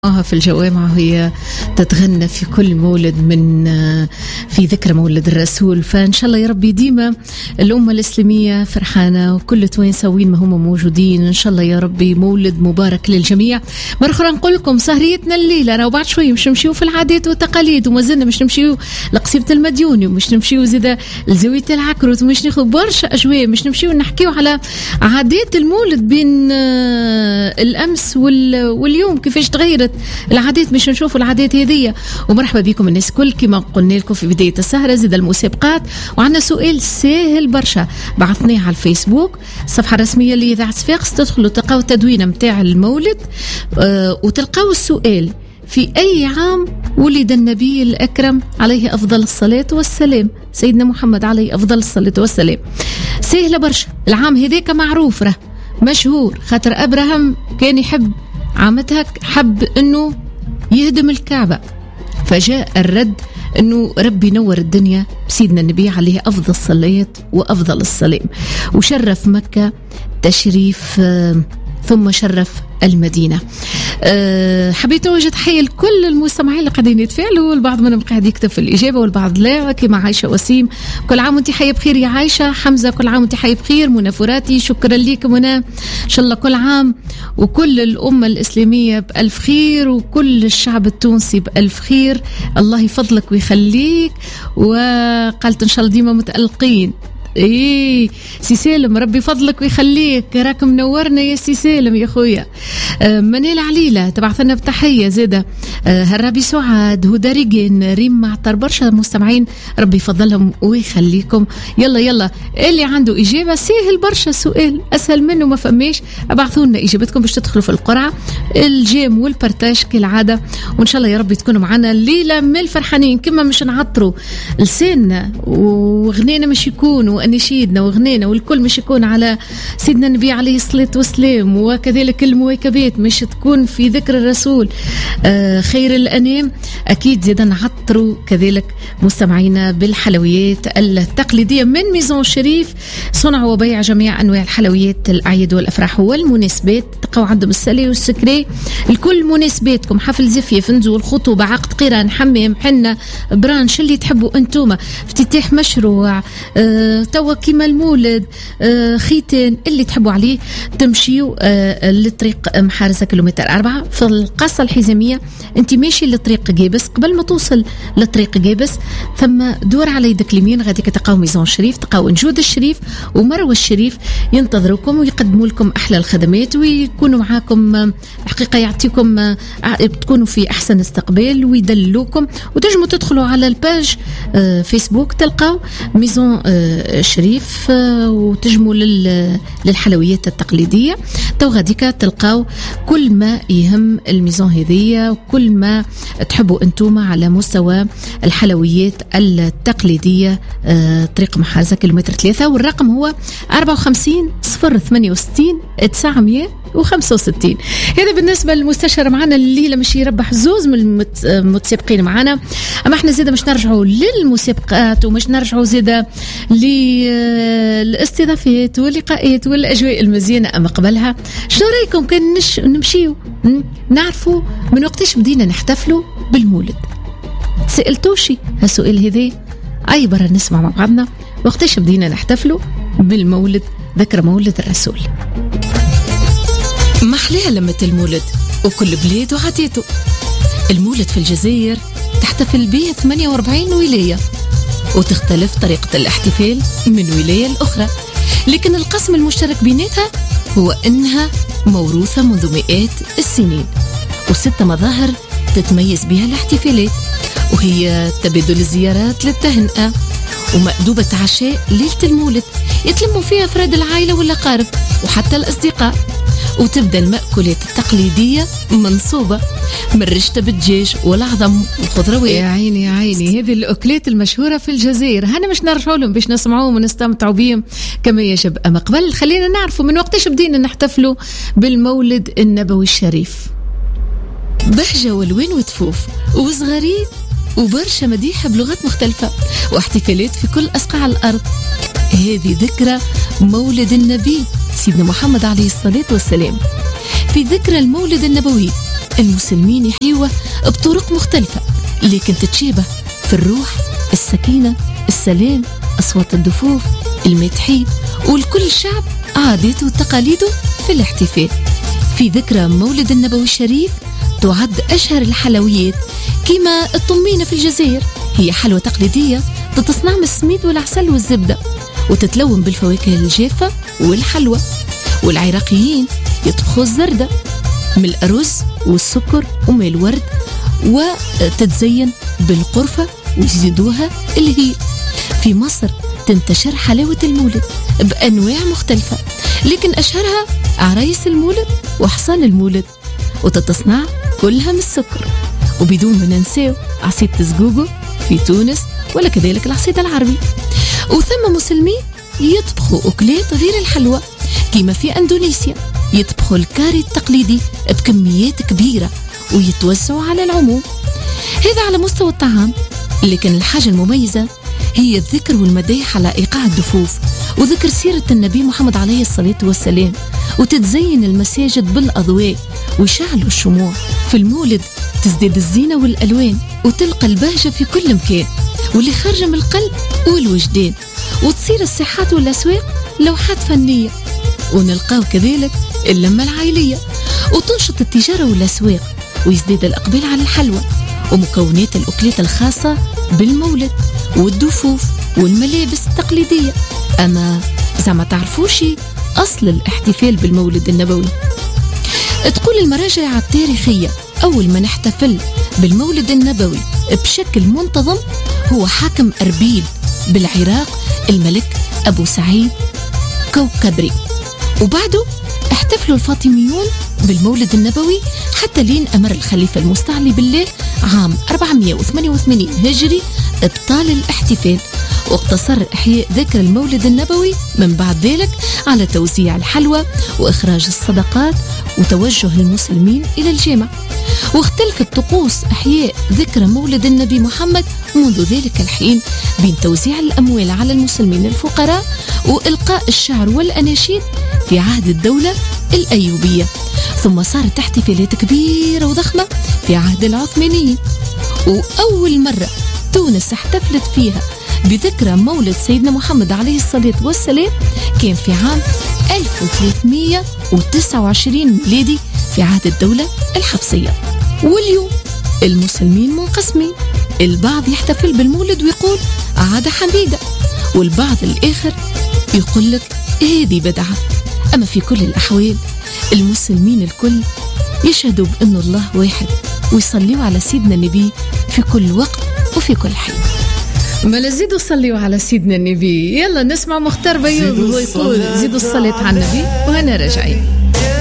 في الجوامع وهي تتغنى في كل مولد من في ذكرى مولد الرسول. فإن شاء الله يا ربي ديما الأمة الإسلامية فرحانة وكل توانسوين ما هم موجودين. إن شاء الله يا ربي مولد مبارك للجميع. مرة أخرى نقول لكم سهريتنا الليلة راه بعد شوي مش نمشيو في العادات والتقاليد، وما زلنا مش نمشيو لقصيبة المديوني، ومش نمشيو زيدا لزاوية العكروت، ومش ناخذ برشا أجواء، مش نمشيو نحكيو على عادات المولد بين الأمس واليوم كيفاش تغيرت العادات، مش نشوفوا العادات هذية. ومرحبا بكم الناس كل كما قلنا لكم في بداية السهرة. زيد المسابقات وعندنا سؤال سهل برشا بعثناه على الفيسبوك الصفحة الرسمية لإذاعة صفاقس. تدخلوا تلقاو التدوينة متاع المولد وتلقاو السؤال: في أي عام ولد النبي الأكرم عليه أفضل الصلاة والسلام، سيدنا محمد عليه أفضل الصلاة والسلام. سهلة برشا. العام هذاك معروف ره مشهور، خاطر أبراهام كان يحب عامتها، حب أنه يهدم الكعبة، فجاء الرد أنه ربي نور الدنيا بسيدنا النبي عليه أفضل الصلاة وأفضل السلام، وشرف مكة تشريف ثم شرف المدينة. حبيت نوجه تحية لكل المستمعين اللي قاعدين يتفاعلوا، البعض منهم قاعد يكتب في الإجابة والبعض لا، كما عايشة وسيم كل عام وانت حية بخير يا عايشة. حمزة كل عام وانت حية بخير. منى فراتي شكرا ليك منى، إن شاء الله كل عام وكل الأمة الإسلامية بألف خير وكل الشعب التونسي بألف خير، الله يفضلك ويخليك. وقالت إن شاء الله ديما متألقين. ايه سي سالم ربي فضلك ويخليك، راك منورنا يا سي سالم يا خويا. منال عليلة تبعث لنا بتحية زيادة. هرابي سعاد، هدى ريجين، ريم معطر، برشا مستمعين ربي يفضلهم ويخليكم. يلا اللي عنده إجابة سهل برشا، السؤال أسهل منه ما فماش. ابعثوا لنا إجابتكم باش تدخلوا في القرعة. الجيم والبرتاج كالعادة، وإن شاء الله يا رب تكونوا معنا الليلة من الفرحانين. كما مش نعطروا لساننا وغنينا مش يكونوا نشيدنا وغنينا والكل مش يكون على سيدنا النبي عليه الصلاة والسلام، وكذلك المواكبات مش تكون في ذكر الرسول خير الأنام. أكيد زيدا نعطروا كذلك مستمعينا بالحلويات التقليدية من ميزون الشريف، صنع وبيع جميع أنواع الحلويات الأعياد والأفراح والمناسبات. تقوا عندهم السلي والسكري لكل مناسباتكم، حفل زفاف، نزول، خطوبة، عقد قران، حمام، حنة، برانش اللي تحبوا أنتوما، افتتاح مشروع، توا كيما المولد، ختان، اللي تحبوا عليه تمشيوا لطريق محارسة كيلومتر 4 في القصة الحزامية. انت ماشي لطريق جيبس، قبل ما توصل لطريق جيبس ثم دور على يدك اليمين غادي تلقاو ميزون الشريف، تلقاو نجود الشريف ومروة الشريف ينتظروكم ويقدموا لكم أحلى الخدمات ويكونوا معاكم. حقيقة يعطيكم تكونوا في أحسن استقبال ويدلوكم. وتجموا تدخلوا على الباج فيسبوك تلقاو ميزون الشريف وتجموا للحلويات التقليدية. تو غاديك تلقاو كل ما يهم الميزون هذية وكل ما تحبوا انتوما على مستوى الحلويات التقليدية. طريق محارزة كيلومتر 3، والرقم هو 54 068 965. هذا بالنسبة للمستشار معنا الليلة مش يربح زوز من المتسابقين معنا. أما احنا زيدا مش نرجعوا للمسابقات ومش نرجعوا زيدا للاستضافات واللقاءات والأجواء المزينة. أما قبلها شو رأيكم كان نمشيو نعرفوا من وقتش بدينا نحتفلوا بالمولد؟ سألتوشي هالسؤال هذا؟ أي برا نسمع مع بعضنا وقتش بدينا نحتفلوا بالمولد، ذكرى مولد الرسول. محلها لمة المولد وكل بلاد وعاداته. المولد في الجزائر تحتفل به 48 ولاية، وتختلف طريقة الاحتفال من ولاية لأخرى، لكن القسم المشترك بيناتها هو أنها موروثة منذ مئات السنين، و6 مظاهر تتميز بها الاحتفالات، وهي تبادل الزيارات للتهنئة، ومأدوبة عشاء ليلة المولد يتلموا فيها أفراد العائلة والأقارب وحتى الأصدقاء. وتبدأ المأكولات التقليدية منصوبة من رشتة بالدجاج والعظم والخضروات. يا عيني يا عيني، هذه الأكلات المشهورة في الجزائر هنا مش نرجعوا لهم باش نسمعوهم ونستمتعوا بهم كما يجب. أما قبل خلينا نعرفوا من وقتش بدينا نحتفلوا بالمولد النبوي الشريف. بهجة والوين وتفوف وصغاريت وبرشا مديحة بلغات مختلفة واحتفالات في كل أصقاع الأرض. هذه ذكرى مولد النبي سيدنا محمد عليه الصلاة والسلام. في ذكرى المولد النبوي المسلمين يحيوه بطرق مختلفة، لكن تتشابه في الروح، السكينة، السلام، أصوات الدفوف، المدحي، والكل شعب عاداته وتقاليده في الاحتفال. في ذكرى مولد النبوي الشريف تعد أشهر الحلويات كما الطمينة في الجزائر، هي حلوى تقليدية تتصنع من السميد والعسل والزبدة وتتلون بالفواكه الجافة والحلوى. والعراقيين يطبخوا الزردة من الأرز والسكر وماء الورد وتتزين بالقرفة ويزيدوها الهيل. في مصر تنتشر حلاوة المولد بأنواع مختلفة، لكن أشهرها عرايس المولد وحصان المولد، وتتصنع كلها من السكر. وبدون ما ننساو عصيدة الزقوقو في تونس، ولا كذلك العصيد العربي. وثم مسلمين يطبخوا أكلات غير الحلوى، كما في أندونيسيا يطبخوا الكاري التقليدي بكميات كبيرة ويتوزعوا على العموم. هذا على مستوى الطعام، لكن الحاجة المميزة هي الذكر والمداح على إيقاع الدفوف وذكر سيرة النبي محمد عليه الصلاة والسلام، وتتزين المساجد بالأضواء ويشعلوا الشموع. في المولد تزداد الزينة والألوان وتلقى البهجة في كل مكان، واللي خارجة من القلب والوجدان، وتصير الساحات والأسواق لوحات فنية، ونلقاو كذلك اللمة العائلية، وتنشط التجارة والأسواق، ويزداد الإقبال على الحلوى ومكونات الأكلات الخاصة بالمولد والدفوف والملابس التقليدية. أما زعما تعرفوشي أصل الاحتفال بالمولد النبوي؟ تقول المراجع التاريخية أول ما نحتفل بالمولد النبوي بشكل منتظم هو حاكم أربيل بالعراق الملك أبو سعيد كوكبري، وبعده احتفلوا الفاطميون بالمولد النبوي حتى لين أمر الخليفة المستعلي بالله عام 488 هجري إبطال الاحتفال، واقتصر إحياء ذكر المولد النبوي من بعد ذلك على توزيع الحلوى وإخراج الصدقات وتوجه المسلمين إلى الجامع. واختلفت طقوس إحياء ذكرى مولد النبي محمد منذ ذلك الحين بين توزيع الأموال على المسلمين الفقراء وإلقاء الشعر والأناشيد في عهد الدولة الأيوبية، ثم صارت احتفالات كبيرة وضخمة في عهد العثمانيين. وأول مرة تونس احتفلت فيها بذكرى مولد سيدنا محمد عليه الصلاة والسلام كان في عام 1329 ميلادي في عهد الدولة الحفصية. واليوم المسلمين منقسمين، البعض يحتفل بالمولد ويقول عادة حميدة، والبعض الآخر يقول لك هذه بدعة. أما في كل الأحوال المسلمين الكل يشهدوا بأن الله واحد ويصلوا على سيدنا النبي في كل وقت وفي كل حين. ما لزيدوا صلوا على سيدنا النبي. يلا نسمع مختار بيوض ويقول زيدوا الصلاة على النبي وهنا راجعين.